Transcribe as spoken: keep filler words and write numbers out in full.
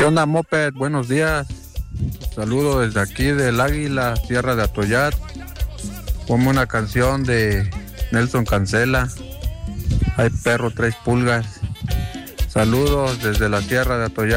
¿Qué onda, Moped? Buenos días. Saludo desde aquí del Águila, tierra de Atoyat. Ponme una canción de Nelson Cancela. Hay perro, tres pulgas. Saludos desde la tierra de Atoyat.